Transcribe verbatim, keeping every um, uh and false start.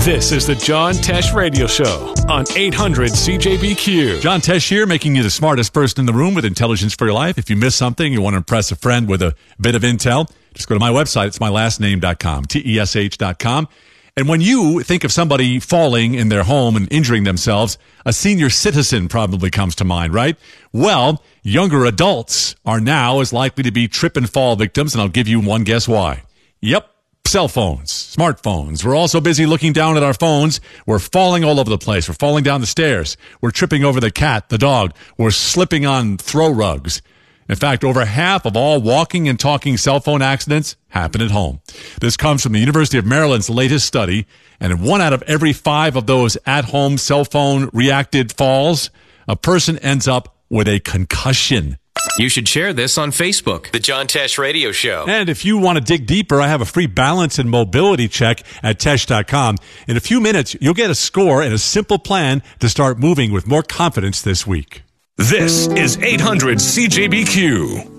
This is the John Tesh Radio Show on eight hundred C J B Q. John Tesh here, making you the smartest person in the room with intelligence for your life. If you miss something, you want to impress a friend with a bit of intel, just go to my website. It's my last name dot com, T E S H dot com. And when you think of somebody falling in their home and injuring themselves, a senior citizen probably comes to mind, right? Well, younger adults are now as likely to be trip and fall victims, and I'll give you one guess why. Yep. Cell phones, smartphones. We're all so busy looking down at our phones. We're falling all over the place. We're falling down the stairs. We're tripping over the cat, the dog. We're slipping on throw rugs. In fact, over half of all walking and talking cell phone accidents happen at home. This comes from the University of Maryland's latest study, and in one out of every five of those at-home cell phone reacted falls, a person ends up with a concussion. You should share this on Facebook, The John Tesh Radio Show. And if you want to dig deeper, I have a free balance and mobility check at Tesh dot com. In a few minutes, you'll get a score and a simple plan to start moving with more confidence this week. This is eight hundred C J B Q.